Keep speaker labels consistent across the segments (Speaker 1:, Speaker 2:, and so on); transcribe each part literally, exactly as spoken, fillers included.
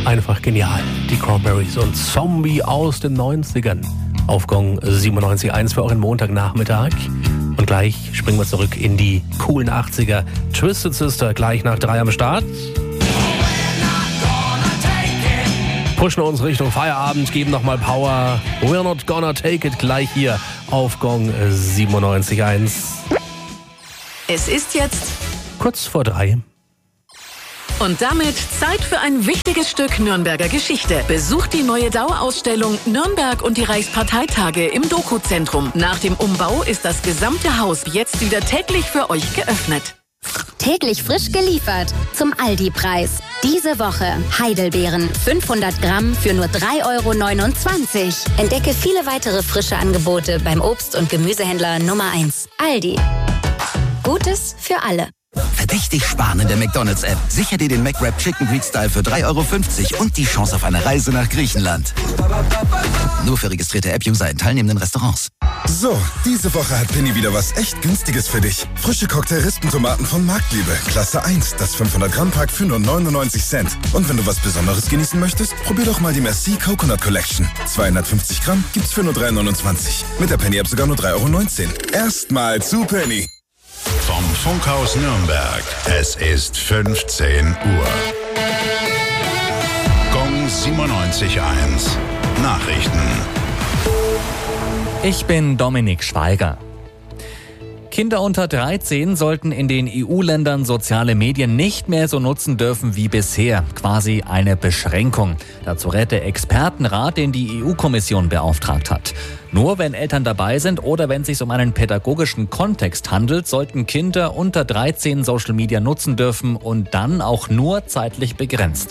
Speaker 1: Einfach genial. Die Cranberries und Zombie aus den neunzigern. Auf Gong siebenundneunzig Komma eins für euren Montagnachmittag. Und gleich springen wir zurück in die coolen achtziger. Twisted Sister gleich nach drei am Start. Pushen uns Richtung Feierabend, geben nochmal Power. We're not gonna take it gleich hier auf Gong siebenundneunzig Komma eins.
Speaker 2: Es ist jetzt
Speaker 1: kurz vor drei.
Speaker 2: Und damit Zeit für ein wichtiges Stück Nürnberger Geschichte. Besucht die neue Dauerausstellung Nürnberg und die Reichsparteitage im Doku-Zentrum. Nach dem Umbau ist das gesamte Haus jetzt wieder täglich für euch geöffnet.
Speaker 3: Täglich frisch geliefert zum Aldi-Preis. Diese Woche Heidelbeeren fünfhundert Gramm für nur drei Euro neunundzwanzig. Entdecke viele weitere frische Angebote beim Obst- und Gemüsehändler Nummer eins. Aldi. Gutes für alle.
Speaker 4: Verdächtig sparen in der McDonald's-App. Sicher dir den McWrap Chicken Greek Style für drei Euro fünfzig und die Chance auf eine Reise nach Griechenland. Nur für registrierte App-User in teilnehmenden Restaurants.
Speaker 5: So, diese Woche hat Penny wieder was echt Günstiges für dich. Frische Cocktail-Rispentomaten von Marktliebe. Klasse eins, das fünfhundert Gramm Pack für nur neunundneunzig Cent. Und wenn du was Besonderes genießen möchtest, probier doch mal die Merci Coconut Collection. zweihundertfünfzig Gramm gibt's für nur drei Euro neunundzwanzig. Mit der Penny-App sogar nur drei Euro neunzehn. Erstmal zu Penny.
Speaker 6: Vom Funkhaus Nürnberg. Es ist fünfzehn Uhr. Gong siebenundneunzig Komma eins. Nachrichten.
Speaker 7: Ich bin Dominik Schweiger. Kinder unter dreizehn sollten in den E U-Ländern soziale Medien nicht mehr so nutzen dürfen wie bisher. Quasi eine Beschränkung. Dazu rät der Expertenrat, den die E U-Kommission beauftragt hat. Nur wenn Eltern dabei sind oder wenn es sich um einen pädagogischen Kontext handelt, sollten Kinder unter dreizehn Social Media nutzen dürfen und dann auch nur zeitlich begrenzt.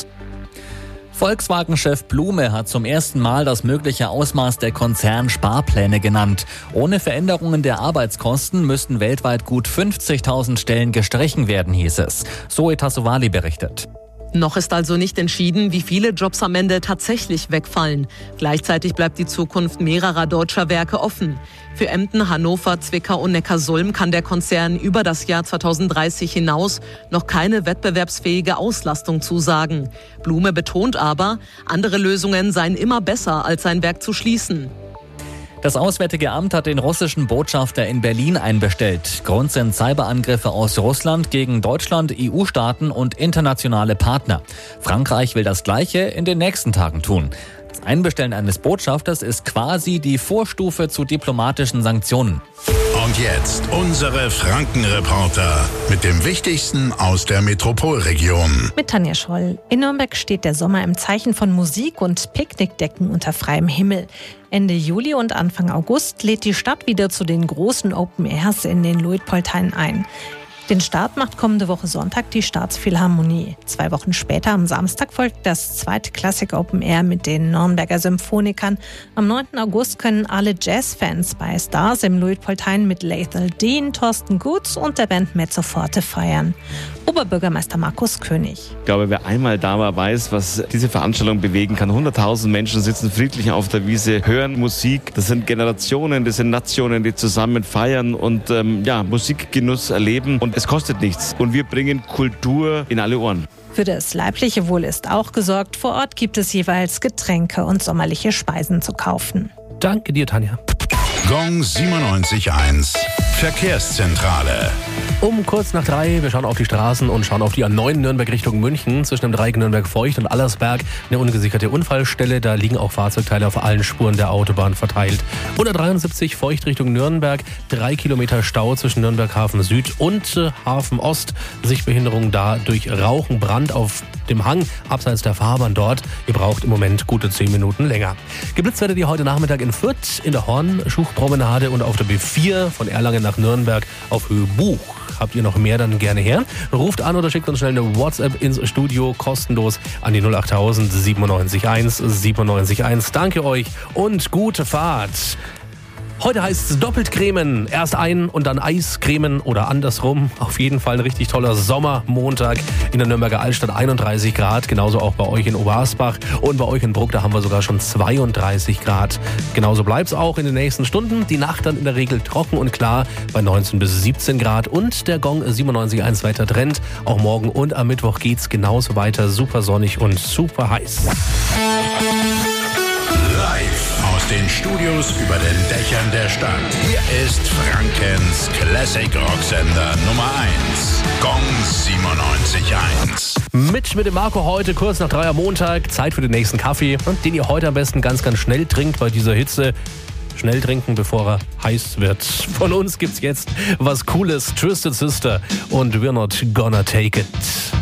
Speaker 7: Volkswagen-Chef Blume hat zum ersten Mal das mögliche Ausmaß der Konzernsparpläne genannt. Ohne Veränderungen der Arbeitskosten müssten weltweit gut fünfzigtausend Stellen gestrichen werden, hieß es. Zoe Tassovali berichtet.
Speaker 8: Noch ist also nicht entschieden, wie viele Jobs am Ende tatsächlich wegfallen. Gleichzeitig bleibt die Zukunft mehrerer deutscher Werke offen. Für Emden, Hannover, Zwickau und Neckarsulm kann der Konzern über das Jahr zweitausenddreißig hinaus noch keine wettbewerbsfähige Auslastung zusagen. Blume betont aber, andere Lösungen seien immer besser, als sein Werk zu schließen.
Speaker 7: Das Auswärtige Amt hat den russischen Botschafter in Berlin einbestellt. Grund sind Cyberangriffe aus Russland gegen Deutschland, E U-Staaten und internationale Partner. Frankreich will das Gleiche in den nächsten Tagen tun. Das Einbestellen eines Botschafters ist quasi die Vorstufe zu diplomatischen Sanktionen.
Speaker 6: Und jetzt unsere Franken-Reporter mit dem Wichtigsten aus der Metropolregion.
Speaker 9: Mit Tanja Scholl. In Nürnberg steht der Sommer im Zeichen von Musik und Picknickdecken unter freiem Himmel. Ende Juli und Anfang August lädt die Stadt wieder zu den großen Open Airs in den Luitpoldhainen ein. Den Start macht kommende Woche Sonntag die Staatsphilharmonie. Zwei Wochen später, am Samstag, folgt das zweite Classic Open Air mit den Nürnberger Symphonikern. Am neunten August können alle Jazzfans bei Stars im Luitpoldhain mit Lethal Dean, Thorsten Gutz und der Band Mezzoforte feiern. Oberbürgermeister Markus König.
Speaker 10: Ich glaube, wer einmal da war, weiß, was diese Veranstaltung bewegen kann. hunderttausend Menschen sitzen friedlich auf der Wiese, hören Musik. Das sind Generationen, das sind Nationen, die zusammen feiern und ähm, ja, Musikgenuss erleben. Und es kostet nichts. Und wir bringen Kultur in alle Ohren.
Speaker 9: Für das leibliche Wohl ist auch gesorgt. Vor Ort gibt es jeweils Getränke und sommerliche Speisen zu kaufen.
Speaker 1: Danke dir, Tanja.
Speaker 6: Gong siebenundneunzig Komma eins. Verkehrszentrale.
Speaker 1: Um kurz nach drei, wir schauen auf die Straßen und schauen auf die A neun Nürnberg Richtung München. Zwischen dem Dreieck Nürnberg-Feucht und Allersberg eine ungesicherte Unfallstelle. Da liegen auch Fahrzeugteile auf allen Spuren der Autobahn verteilt. Und A dreiundsiebzig Feucht Richtung Nürnberg. Drei Kilometer Stau zwischen Nürnberg Hafen Süd und äh, Hafen Ost. Sichtbehinderung da durch Rauchen, Brand auf dem Hang abseits der Fahrbahn dort. Ihr braucht im Moment gute zehn Minuten länger. Geblitzt werdet ihr heute Nachmittag in Fürth, in der Horn-Schuchpromenade und auf der B vier von Erlangen nach Nürnberg auf Höhe Buch. Habt ihr noch mehr, dann gerne her. Ruft an oder schickt uns schnell eine WhatsApp ins Studio, kostenlos an die null achttausend siebenundneunzig eins siebenundneunzig eins. Danke euch und gute Fahrt. Heute heißt es doppelt cremen. Erst ein und dann Eis cremen oder andersrum. Auf jeden Fall ein richtig toller Sommermontag in der Nürnberger Altstadt. einunddreißig Grad, genauso auch bei euch in Oberasbach. Und bei euch in Bruck, da haben wir sogar schon zweiunddreißig Grad. Genauso bleibt es auch in den nächsten Stunden. Die Nacht dann in der Regel trocken und klar bei neunzehn bis siebzehn Grad. Und der Gong siebenundneunzig Komma eins weiter Trend. Auch morgen und am Mittwoch geht's genauso weiter. Super sonnig und super heiß.
Speaker 6: Live aus den Studios über den Dächern der Stadt. Hier ist Frankens Classic Rock Sender Nummer eins. Gong siebenundneunzig Komma eins.
Speaker 1: Mit mit dem Marco heute kurz nach drei am Montag. Zeit für den nächsten Kaffee, den ihr heute am besten ganz, ganz schnell trinkt bei dieser Hitze. Schnell trinken, bevor er heiß wird. Von uns gibt's jetzt was Cooles. Twisted Sister und We're Not Gonna Take It.